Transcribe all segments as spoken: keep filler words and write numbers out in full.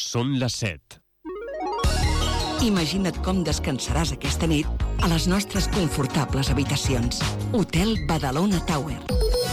Són les set. Imagina't com descansaràs aquesta nit a les nostres confortables habitacions. Hotel Badalona Tower.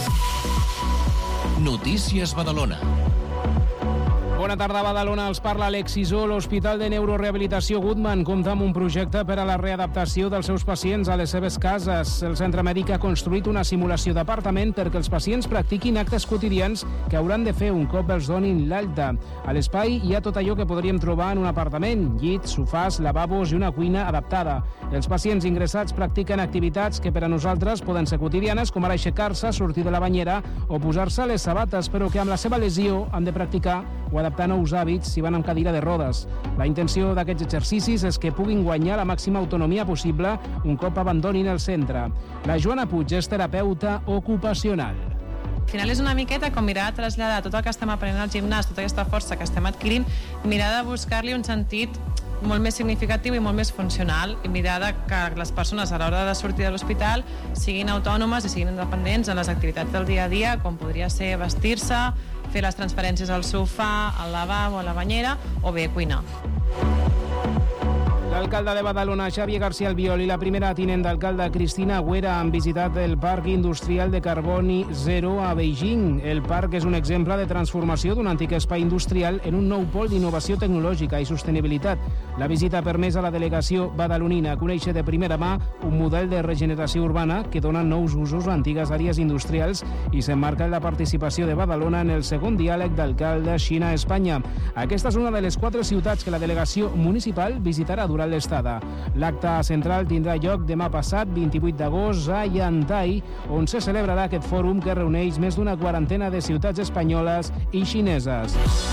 Notícies Badalona. Bona tarda, Badalona. Els parla Alex Sisó. L'Hospital de Neurorehabilitació Goodman compta amb un projecte per a la readaptació dels seus pacients a les seves cases. El centre mèdic ha construït una simulació d'apartament perquè els pacients practiquin actes quotidians que hauran de fer un cop els donin l'alta. A l'espai hi ha tot allò que podríem trobar en un apartament: llits, sofàs, lavabos i una cuina adaptada. Els pacients ingressats practiquen activitats que per a nosaltres poden ser quotidianes, com ara aixecar-se, sortir de la banyera o posar-se les sabates, però que amb la seva lesió han de practicar o adaptar nous hàbits si van amb cadira de rodes. La intenció d'aquests exercicis és que puguin guanyar la màxima autonomia possible un cop abandonin el centre. La Joana Puig és terapeuta ocupacional. Al final és una miqueta com mirar de traslladar tot el que estem aprenent al gimnàs, tota aquesta força que estem adquirint, mirar de buscar-li un sentit molt més significatiu i molt més funcional, i mirar de que les persones a l'hora de sortir de l'hospital siguin autònomes i siguin independents en les activitats del dia a dia, com podria ser vestir-se, fer les transferències al sofà, al lavabo, a la banyera o bé cuinar. L'alcalde de Badalona, Xavier García Albiol, i la primera tinent d'alcalde, Cristina Agüera, han visitat el Parc Industrial de Carboni Zero a Beijing. El parc és un exemple de transformació d'un antic espai industrial en un nou pol d'innovació tecnològica i sostenibilitat. La visita ha permès a la delegació badalonina conèixer de primera mà un model de regeneració urbana que dona nous usos a antigues àrees industrials i s'emmarca en la participació de Badalona en el segon diàleg d'alcalde Xina-Espanya. Aquesta és una de les quatre ciutats que la delegació municipal visitarà durant l'estada. L'acte central tindrà lloc demà passat, vint-i-vuit d'agost, a Yantai, on se celebrarà aquest fòrum que reuneix més d'una quarantena de ciutats espanyoles i xineses.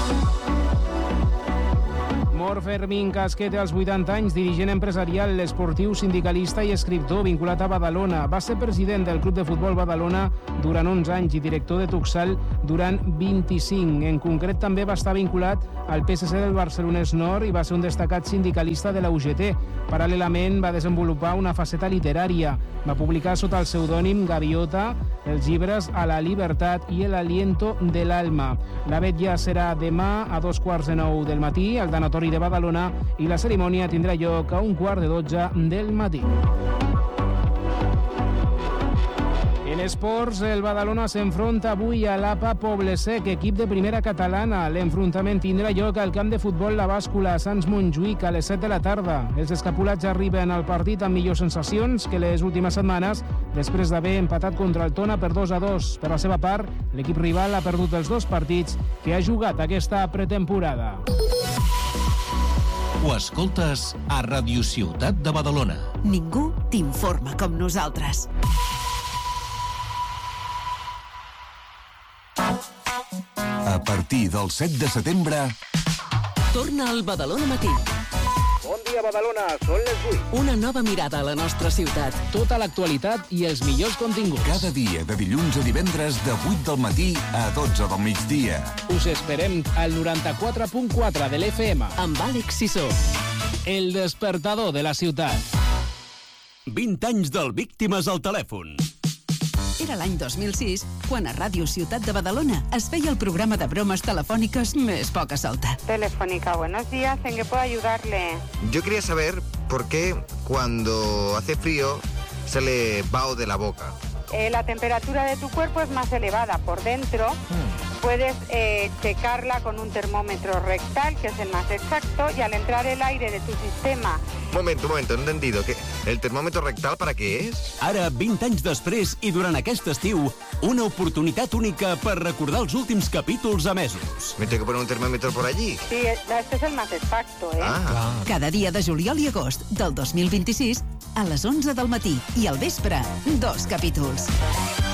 Mor Fermín Casquet, als vuitanta anys, dirigent empresarial, esportiu, sindicalista i escriptor vinculat a Badalona. Va ser president del Club de Futbol Badalona durant onze anys i director de Tuxal durant vint-i-cinc. En concret, també va estar vinculat al P S C del Barcelonès Nord i va ser un destacat sindicalista de la U G T. Paral·lelament, va desenvolupar una faceta literària. Va publicar sota el pseudònim Gaviota els llibres A la Libertat i El Aliento de l'Alma. La vetlla serà demà a dos quarts de nou del matí al Tanatori de Badalona i la cerimònia tindrà lloc a un quart de dotze del matí. En esports, el Badalona s'enfronta avui a l'A P A Poble-sec, equip de primera catalana. L'enfrontament tindrà lloc al camp de futbol La Bàscula a Sants Montjuïc a les set de la tarda. Els escapulats arriben al partit amb millors sensacions que les últimes setmanes, després d'haver empatat contra el Tona per dos a dos. Per la seva part, l'equip rival ha perdut els dos partits que ha jugat aquesta pretemporada. Ho escoltes a Ràdio Ciutat de Badalona. Ningú t'informa com nosaltres. A partir del set de setembre... Torna al Badalona Matí. Bon dia, Badalona, són les vuit. Una nova mirada a la nostra ciutat. Tota l'actualitat i els millors continguts. Cada dia, de dilluns a divendres, de vuit del matí a dotze del migdia. Us esperem al noranta-quatre punt quatre de l'F M. Amb Àlex Sisó. El despertador de la ciutat. vint anys del Víctimes al telèfon. Era l'any dos mil sis, quan a Ràdio Ciutat de Badalona es feia el programa de bromes telefòniques més poca solta. Telefónica, buenos días, ¿en qué puedo ayudarle? Yo quería saber por qué cuando hace frío se le va de la boca. Eh, la temperatura de tu cuerpo es más elevada por dentro. Mm. Puedes eh, checarla con un termómetro rectal, que es el más exacto, y al entrar el aire de tu sistema... Un momento, un momento, he entendido. que ¿El termómetro rectal para qué es? Ara, vint anys després i durant aquest estiu, una oportunitat única per recordar els últims capítols emesos. ¿Me tengo que poner un termómetro por allí? Sí, este es el más exacto, ¿eh? Ah. Cada dia de juliol i agost del dos mil vint-i-sis a les onze del matí i al vespre, dos capítols.